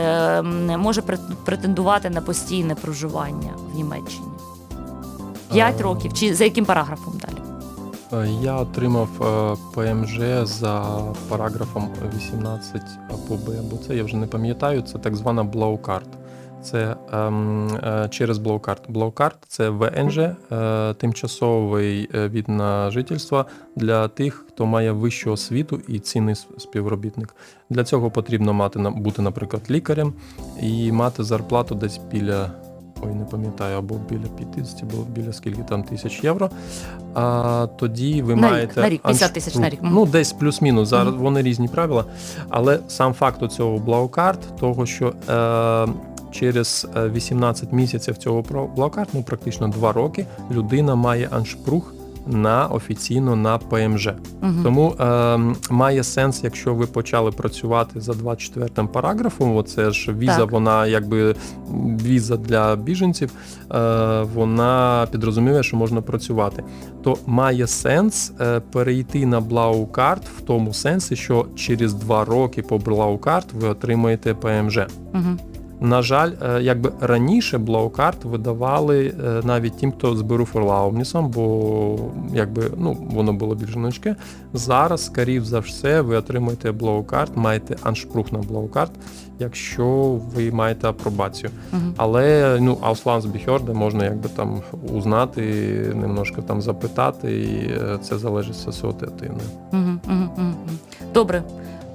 може претендувати на постійне проживання в Німеччині? 5 років? Чи за яким параграфом далі? Я отримав ПМЖ за параграфом 18 або Б, або С, я вже не пам'ятаю, це так звана блоу-карт. Це через блоу-карт. Блоу-карт – це ВНЖ, тимчасовий від на жительство для тих, хто має вищу освіту і цінний співробітник. Для цього потрібно бути, наприклад, лікарем і мати зарплату десь біля, не пам'ятаю, або біля 50, або біля скільки там тисяч євро. А тоді ви маєте... На рік, 50 тисяч на рік. Десь плюс-мінус, зараз вони різні правила. Але сам факт цього блоу-карт, того, що через 18 місяців цього блоу-карт, практично 2 роки, людина має аншпрух офіційно на ПМЖ. Тому має сенс, якщо ви почали працювати за 24 параграфом, оце ж віза, так. Вона якби віза для біженців, вона підрозуміє, що можна працювати. То має сенс перейти на блау-карт в тому сенсі, що через 2 роки по блау-карт ви отримаєте ПМЖ. На жаль, якби раніше блоу-карт видавали навіть тим, хто з Беруферлаумнісом, бо якби, воно було більш гнучке. Зараз, скоріше за все, ви отримаєте блоу-карт, маєте аншпрух на блоу-карт, якщо ви маєте апробацію. Але, Auslandsbehörde можна якби там узнати, немножко там запитати, і це залежить ситуативно. Добре.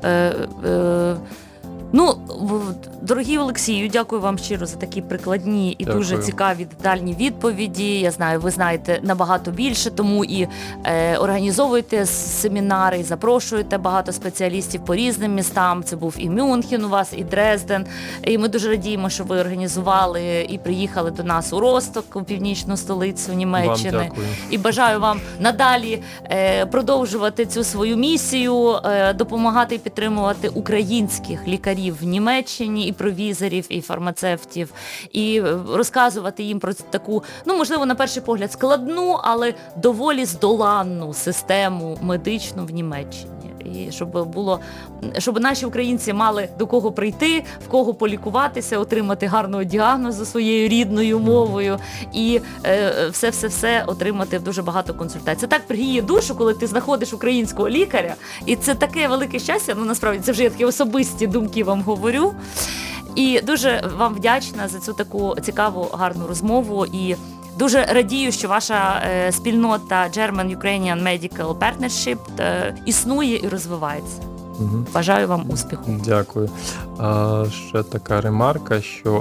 Дорогі Олексію, дякую вам щиро за такі прикладні і дуже цікаві детальні відповіді. Я знаю, ви знаєте набагато більше, тому і організовуєте семінари, і запрошуєте багато спеціалістів по різним містам. Це був і Мюнхен у вас, і Дрезден. І ми дуже радіємо, що ви організували і приїхали до нас у Росток, у північну столицю Німеччини. Вам дякую. І бажаю вам надалі продовжувати цю свою місію, допомагати і підтримувати українських лікарів в Німеччині, і провізорів, і фармацевтів, і розказувати їм про таку, можливо, на перший погляд складну, але доволі здоланну систему медичну в Німеччині. І щоб наші українці мали до кого прийти, в кого полікуватися, отримати гарного діагнозу своєю рідною мовою і все отримати дуже багато консультацій. Це так пригріє душу, коли ти знаходиш українського лікаря, і це таке велике щастя, насправді це вже я такі особисті думки вам говорю. І дуже вам вдячна за цю таку цікаву, гарну розмову. І дуже радію, що ваша спільнота German-Ukrainian Medical Partnership існує і розвивається. Бажаю вам успіху. Дякую. Ще така ремарка, що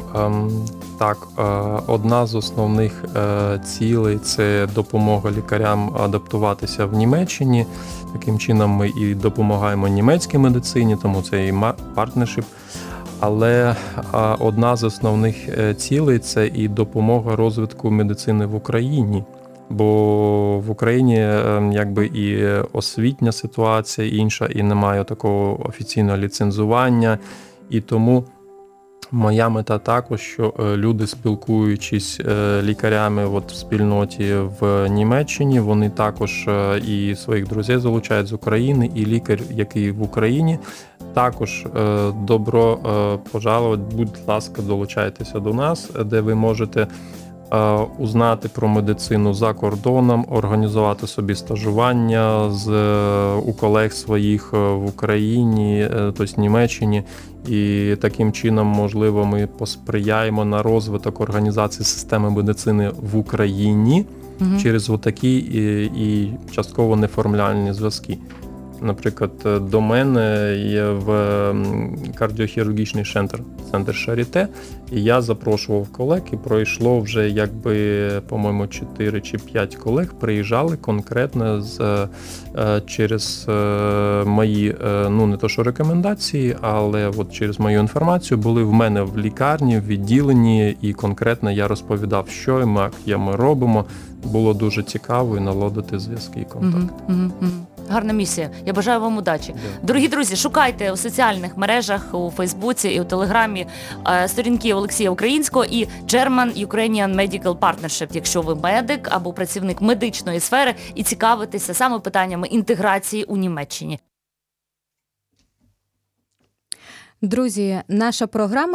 одна з основних цілей – це допомога лікарям адаптуватися в Німеччині. Таким чином ми і допомагаємо німецькій медицині, тому це і партнершип. Але одна з основних цілей – це і допомога розвитку медицини в Україні. Бо в Україні якби і освітня ситуація інша, і немає такого офіційного ліцензування. І тому моя мета також, що люди, спілкуючись лікарями в спільноті в Німеччині, вони також і своїх друзів залучають з України, і лікар, який в Україні, також добро пожаловать, будь ласка, долучайтеся до нас, де ви можете узнати про медицину за кордоном, організувати собі стажування у колег своїх в Україні, тобто в Німеччині. І таким чином, можливо, ми посприяємо на розвиток організації системи медицини в Україні через отакі і частково неформальні зв'язки. Наприклад, до мене є в кардіохірургічний центр Шаріте, і я запрошував колег, і пройшло вже, по-моєму, 4 чи 5 колег приїжджали конкретно через мої, не то що рекомендації, але через мою інформацію були в мене в лікарні, в відділенні, і конкретно я розповідав, що і як ми робимо. Було дуже цікаво і наладити зв'язки і контакти. Гарна місія. Я бажаю вам удачі. Дорогі друзі, шукайте у соціальних мережах, у Фейсбуці і у Телеграмі сторінки Олексія Українського і German-Ukrainian Medical Partnership, якщо ви медик або працівник медичної сфери і цікавитеся саме питаннями інтеграції у Німеччині. Друзі, наша програма